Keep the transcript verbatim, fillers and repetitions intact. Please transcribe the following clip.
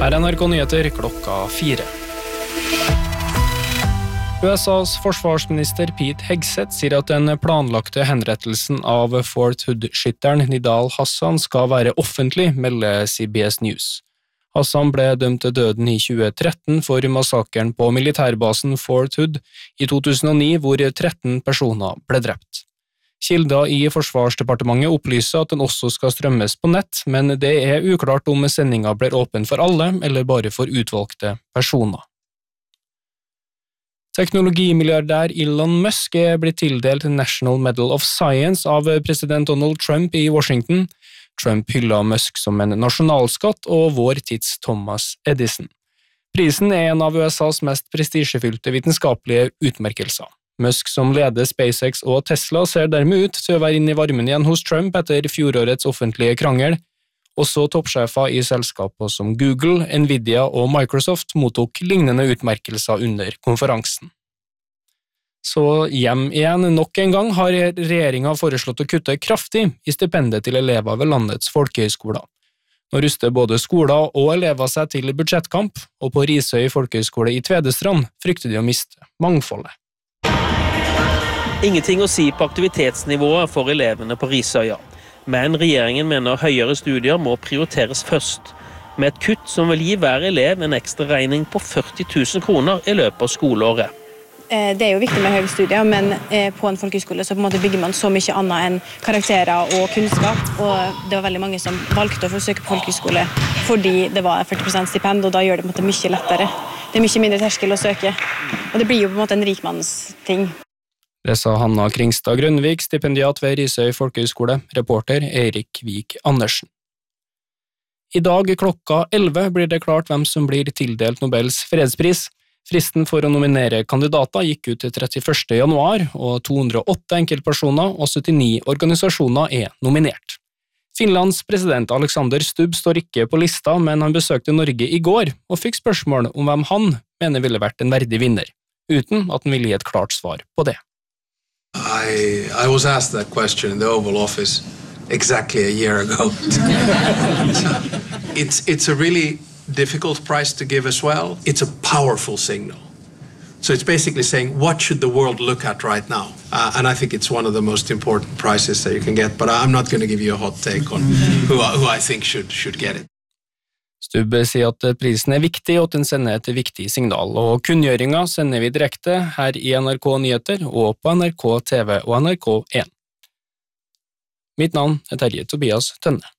Her er N R K Nyheter klokka fire. U S A's forsvarsminister Pete Hegseth sier at den planlagte henrettelsen av Fort Hood-skytteren Nidal Hassan skal være offentlig, melder C B S News. Hassan ble dømt til døden i tjue tretten for massakren på militærbasen Fort Hood i to tusen og ni, hvor tretten personer ble drept. Kilder i Forsvarsdepartementet opplyser at den også skal strømmes på nett, men det er uklart om sendinga blir åpen for alle eller bare for utvalgte personer. Teknologimilliardær Elon Musk er blitt tildelt National Medal of Science av president Donald Trump i Washington. Trump hyllet Musk som en nasjonalskatt og vår tids Thomas Edison. Prisen er en av U S A's mest prestisjefylte vitenskapelige utmerkelser. Musk, som leder SpaceX og Tesla, ser dermed ut til å være inne i varmen igjen hos Trump etter fjorårets offentlige krangel. Også toppsjefer i selskaper som Google, Nvidia og Microsoft mottok lignende utmerkelser under konferansen. Så hjem igjen, nok en gang har regjeringen foreslått å kutte kraftig i stipendet til elever ved landets folkehøyskoler. Nå ruster både skoler og elever seg til budsjettkamp, og på Risøy folkehøyskole i Tvedestrand frykter de å miste mangfoldet. Ingenting å si på aktivitetsnivået for elevene på Risøya, men regjeringen mener høyere studier må prioriteres først, med et kutt som vil gi hver elev en ekstra regning på førti tusen kroner i løpet av skoleåret. Det er jo viktig med høye studier, men på en folkehøyskole så på en måte bygger man så mye annet enn karakterer og kunnskap, og det var veldig mange som valgte å forsøke på folkehøyskole fordi det var førti prosent stipend, og da gjør det på en måte mye lettere. Det er mye mindre terskel å søke, og det blir jo på en måte en rikmannsting. Det sa Hanna Kringstad Grønvik, stipendiat ved Risøy folkehøyskole, reporter Eirik Vik Andersen. I dag klokka elleve blir det klart hvem som blir tildelt Nobels fredspris. Fristen for å nominere kandidater gikk ut til trettiførste januar, og to hundre og åtte enkeltpersoner og syttini organisasjoner er nominert. Finlands president Alexander Stubb står ikke på lista, men han besøkte Norge i går og fikk spørsmål om hvem han mener ville vært en verdig vinner, uten at han ville gi et klart svar på det. I, I was asked that question in the Oval Office exactly a year ago. So it's, it's a really difficult prize to give as well. It's a powerful signal. So it's basically saying, what should the world look at right now? Uh, and I think it's one of the most important prizes that you can get, but I'm not going to give you a hot take on who, I- who I think should, should get it. Stubb sier at prisen er viktig og at den sender et viktig signal, og kunngjøringa sender vi direkte her i N R K Nyheter og på N R K T V og N R K en. Mitt navn er Terje Tobias Tønne.